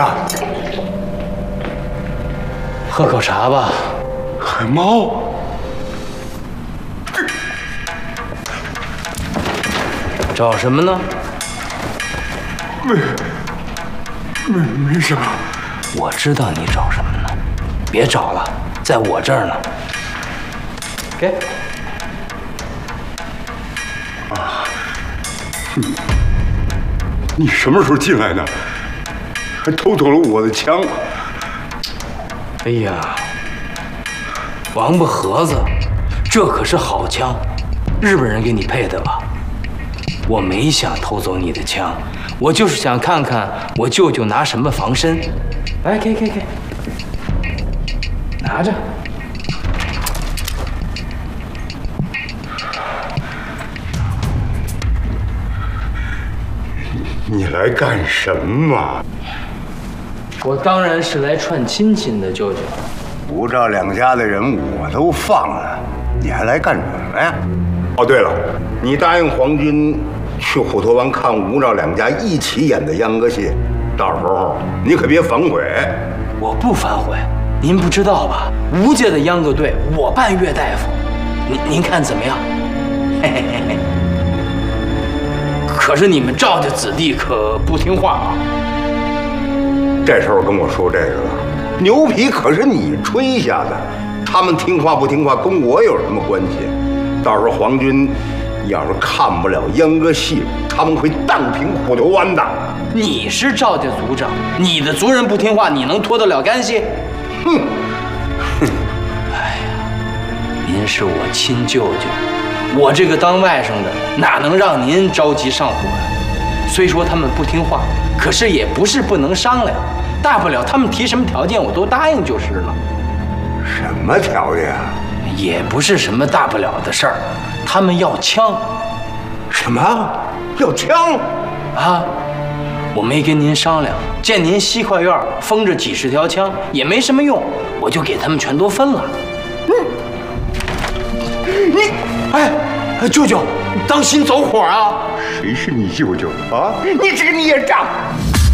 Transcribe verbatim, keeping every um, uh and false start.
呀？ 喝口茶吧。 海猫。 找什么呢？ 没，没没什么。 我知道你找什么呢，别找了，在我这儿呢。给。 啊，你什么时候进来的？还偷走了我的枪。 哎呀，王八盒子，这可是好枪，日本人给你配的吧？ 我没想偷走你的枪，我就是想看看我舅舅拿什么防身。来，给给给，拿着。 你来干什么？ 我当然是来串亲戚的，舅舅。 吴赵两家的人我都放了，你还来干什么呀？哦，对了，你答应皇军。 去虎头湾看吴赵两家一起演的秧歌戏，到时候你可别反悔。 我不反悔，您不知道吧？吴家的秧歌队我扮岳大夫，您您看怎么样？嘿嘿嘿嘿。可是你们赵家子弟可不听话啊！ 这时候跟我说这个了，牛皮可是你吹下的，他们听话不听话跟我有什么关系？到时候皇军。 要是看不了秧歌戏，他们会荡平虎头湾的。 你是赵家族长，你的族人不听话，你能脱得了干系？ 哼！哼！ 哎呀，您是我亲舅舅，我这个当外甥的哪能让您着急上火呀？虽说他们不听话，可是也不是不能商量，大不了他们提什么条件我都答应就是了。 什么条件啊？ 也不是什么大不了的事儿。 他们要枪， 什么？要枪？ 啊！我没跟您商量，见您西跨院封着几十条枪，也没什么用，我就给他们全都分了。嗯，你，哎，舅舅，当心走火啊！ 谁是你舅舅啊？你这个孽障！